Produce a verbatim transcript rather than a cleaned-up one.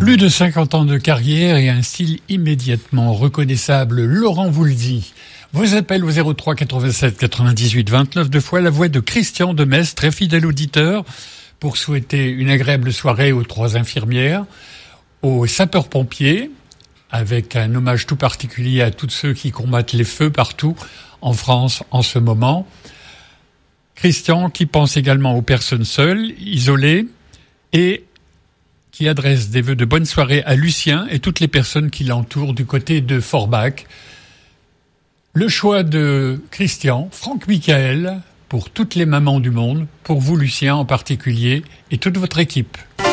Plus de cinquante ans de carrière et un style immédiatement reconnaissable, Laurent Voulzy. Vos appels au zéro trois quatre-vingt-sept quatre-vingt-dix-huit vingt-neuf, deux fois la voix de Christian de Metz, très fidèle auditeur, pour souhaiter une agréable soirée aux trois infirmières, aux sapeurs-pompiers, avec un hommage tout particulier à tous ceux qui combattent les feux partout en France en ce moment. Christian qui pense également aux personnes seules, isolées, et qui adresse des vœux de bonne soirée à Lucien et toutes les personnes qui l'entourent du côté de Forbach. Le choix de Christian, Franck Michael, pour toutes les mamans du monde, pour vous Lucien en particulier, et toute votre équipe.